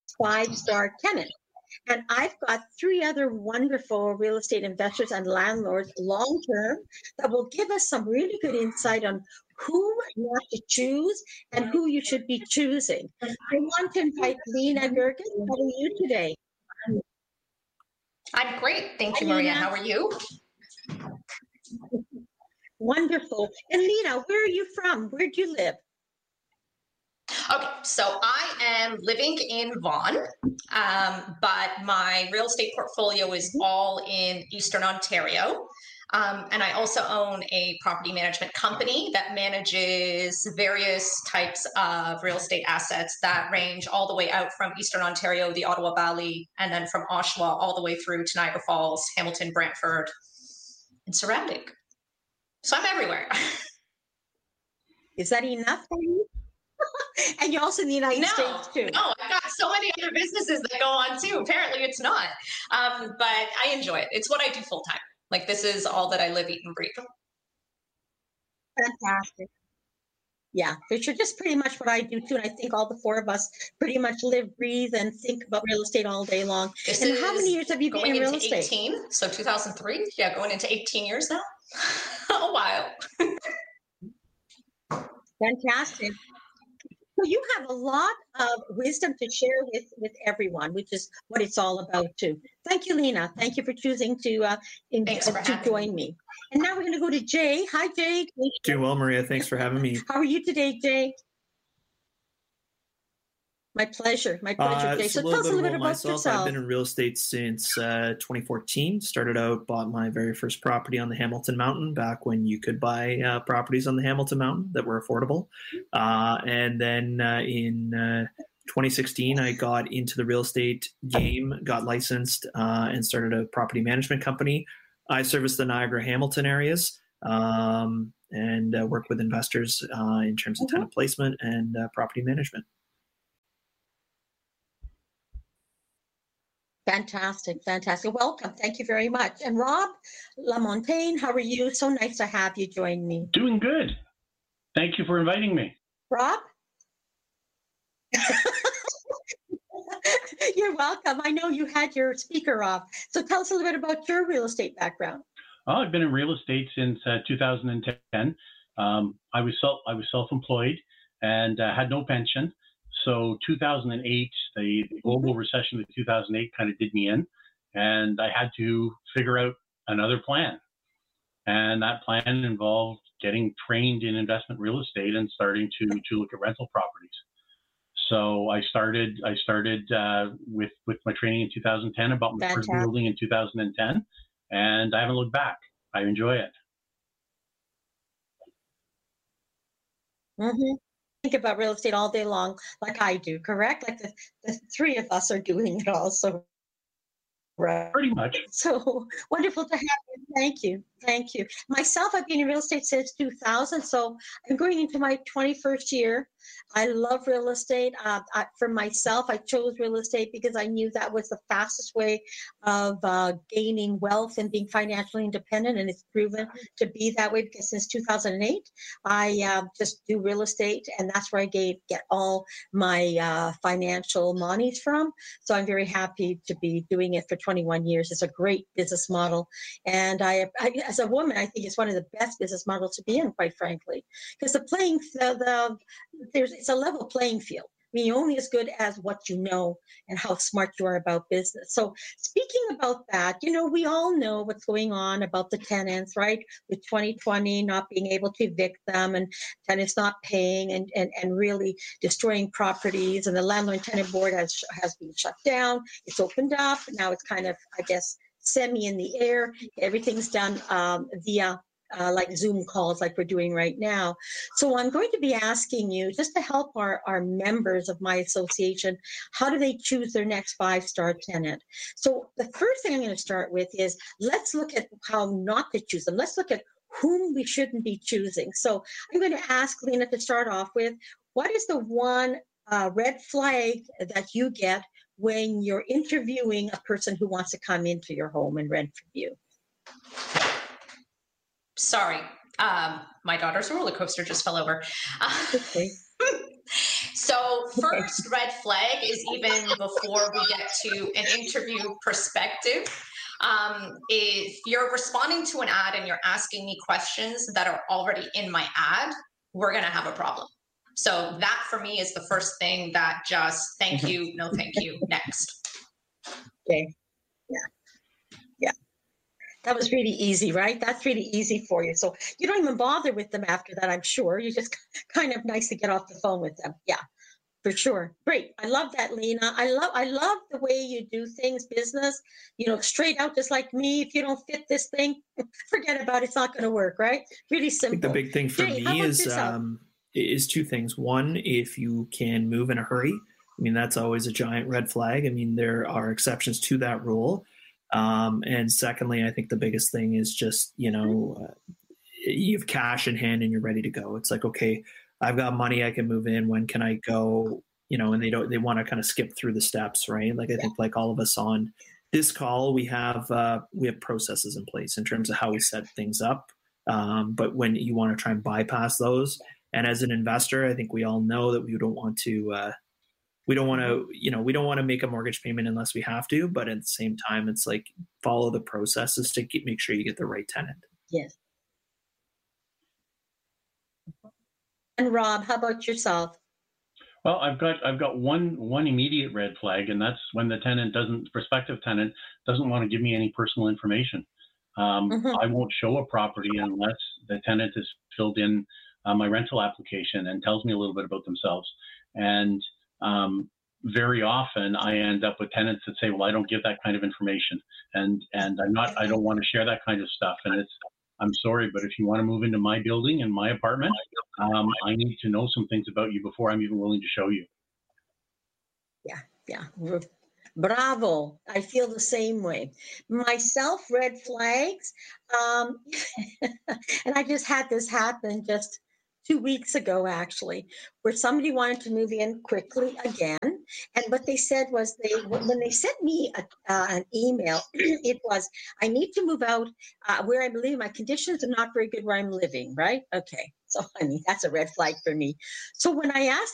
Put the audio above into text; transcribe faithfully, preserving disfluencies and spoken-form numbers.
five-star tenant. And I've got three other wonderful real estate investors and landlords long-term that will give us some really good insight on who not to choose and who you should be choosing. I want to invite Lena Gerges. How are you today? I'm great. Thank you, Hi, Maria. Lena. How are you? Wonderful. And Lena, where are you from? Where do you live? Okay, so I am living in Vaughan, um, but my real estate portfolio is all in Eastern Ontario. Um, and I also own a property management company that manages various types of real estate assets that range all the way out from Eastern Ontario, the Ottawa Valley, and then from Oshawa all the way through to Niagara Falls, Hamilton, Brantford, and surrounding. So I'm everywhere. Is that enough for you? And you're also in the United no, States too. No, I've got so many other businesses that go on too. Apparently it's not. Um, but I enjoy it. It's what I do full time. Like this is all that I live, eat, and breathe. Fantastic. Yeah, for sure. Just pretty much what I do too. And I think all the four of us pretty much live, breathe, and think about real estate all day long. This and is how many years have you been in real estate? eighteen, so two thousand three. Yeah, going into eighteen years now. A while. Fantastic. So you have a lot of wisdom to share with, with everyone, which is what it's all about too. Thank you, Lena. Thank you for choosing to uh, in, Thanks for to join me. me. And now we're going to go to Jay. Hi, Jay. Doing well, Maria. Thanks for having me. How are you today, Jay? My pleasure. My pleasure, uh, Jay. So, so tell us a little bit about about myself. yourself. I've been in real estate since uh, twenty fourteen. Started out, bought my very first property on the Hamilton Mountain back when you could buy uh, properties on the Hamilton Mountain that were affordable. Uh, and then uh, in uh, twenty sixteen, I got into the real estate game, got licensed, uh, and started a property management company. I service the Niagara Hamilton areas um, and uh, work with investors uh, in terms of mm-hmm. tenant placement and uh, property management. Fantastic, fantastic. Welcome. Thank you very much. And Rob Lamontagne, how are you? So nice to have you join me. Doing good. Thank you for inviting me. Rob? You're welcome. I know you had your speaker off. So tell us a little bit about your real estate background. Oh, I've been in real estate since uh, two thousand ten. Um, I was self I was self-employed and uh, had no pension. So two thousand eight, the global recession of two thousand eight kind of did me in, and I had to figure out another plan. And that plan involved getting trained in investment real estate and starting to to look at rental properties. So I started I started uh, with with my training in two thousand ten, about my Fantastic. first building in two thousand ten, and I haven't looked back. I enjoy it. Mm-hmm. Think about real estate all day long, like I do, correct? Like the, the three of us are doing it also. Right. Pretty much. So wonderful to have you. Thank you. Thank you. Myself, I've been in real estate since two thousand. So I'm going into my twenty-first year. I love real estate. Uh, I, for myself, I chose real estate because I knew that was the fastest way of uh, gaining wealth and being financially independent. And it's proven to be that way because since two thousand eight, I uh, just do real estate. And that's where I gave, get all my uh, financial monies from. So I'm very happy to be doing it for twenty-one years. It's a great business model. And I, I as a woman, I think it's one of the best business models to be in, quite frankly, because the playing, the, the there's, it's a level playing field. I mean, you're only as good as what you know and how smart you are about business. So speaking about that, you know, we all know what's going on about the tenants, right? With twenty twenty not being able to evict them and tenants not paying and, and, and really destroying properties. And the landlord and tenant board has, has been shut down. It's opened up. Now it's kind of, I guess, semi in the air. Everything's done um, via Uh, like Zoom calls like we're doing right now. So I'm going to be asking you just to help our, our members of my association, how do they choose their next five-star tenant? So the first thing I'm going to start with is let's look at how not to choose them. Let's look at whom we shouldn't be choosing. So I'm going to ask Lena to start off with, what is the one uh, red flag that you get when you're interviewing a person who wants to come into your home and rent from you? Sorry, um, my daughter's roller coaster just fell over. Uh, okay. So first red flag is even before we get to an interview perspective. Um, if you're responding to an ad and you're asking me questions that are already in my ad, we're going to have a problem. So that for me is the first thing that just thank Mhm. you, no thank you, next. Okay. Yeah. Yeah. That was really easy, right? That's really easy for you. So you don't even bother with them after that, I'm sure. You're just kind of nice to get off the phone with them. Yeah, for sure. Great. I love that, Lena. I love I love the way you do things, business, you know, straight out, just like me. If you don't fit this thing, forget about it. It's not going to work, right? Really I think simple. the big thing for Jay, how me about is yourself? um, is two things. One, if you can move in a hurry, I mean that's always a giant red flag. I mean there are exceptions to that rule. Um, and secondly, I think the biggest thing is just you know uh, you have cash in hand and you're ready to go. It's like, okay, I've got money, I can move in. When can I go? You know, and they don't they want to kind of skip through the steps, right? Like I think like all of us on this call, we have uh, we have processes in place in terms of how we set things up. Um, but when you want to try and bypass those, and as an investor, I think we all know that we don't want to, uh, we don't want to, you know, we don't want to make a mortgage payment unless we have to. But at the same time, it's like follow the processes to get, make sure you get the right tenant. Yes. And Rob, how about yourself? Well, I've got I've got one one immediate red flag, and that's when the tenant doesn't, prospective tenant doesn't want to give me any personal information. Um, Mhm. I won't show a property unless the tenant has filled in uh, my rental application and tells me a little bit about themselves. And um, very often, I end up with tenants that say, "Well, I don't give that kind of information, and and I'm not I don't want to share that kind of stuff." And it's I'm sorry, but if you want to move into my building and my apartment, um, I need to know some things about you before I'm even willing to show you. Yeah, yeah. R- Bravo. I feel the same way. Myself, red flags. Um, and I just had this happen just two weeks ago, actually, where somebody wanted to move in quickly again. And what they said was they, when they sent me a, uh, an email, it was, I need to move out uh, where I'm living. My conditions are not very good where I'm living, right? Okay. So, I mean, that's a red flag for me. So when I asked